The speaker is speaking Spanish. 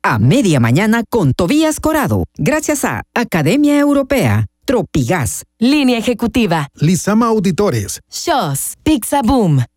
a media mañana con Tobías Corado. Gracias a Academia Europea, Tropigas, Línea Ejecutiva, Lizama Auditores, Shows, Pizza Boom,